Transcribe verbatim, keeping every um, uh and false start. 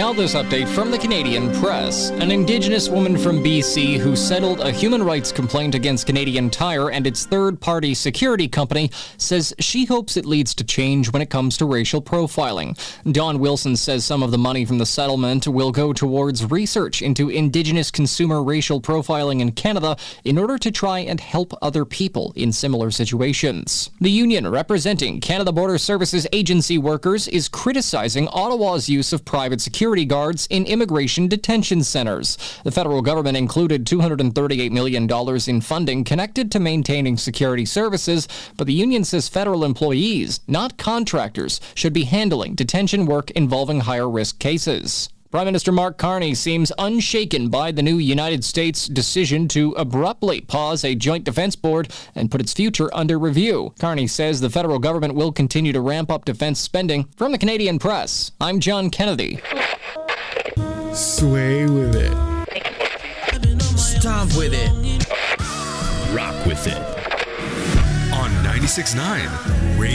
Now this update from the Canadian Press. An Indigenous woman from B C who settled a human rights complaint against Canadian Tire and its third-party security company says she hopes it leads to change when it comes to racial profiling. Dawn Wilson says some of the money from the settlement will go towards research into Indigenous consumer racial profiling in Canada in order to try and help other people in similar situations. The union representing Canada Border Services agency workers is criticizing Ottawa's use of private security guards in immigration detention centers. The federal government included two hundred thirty-eight million dollars in funding connected to maintaining security services, but the union says federal employees, not contractors, should be handling detention work involving higher-risk cases. Prime Minister Mark Carney seems unshaken by the new United States decision to abruptly pause a joint defense board and put its future under review. Carney says the federal government will continue to ramp up defense spending. From the Canadian Press, I'm John Kennedy. Sway with it. Stomp with it. Rock with it. On ninety-six point nine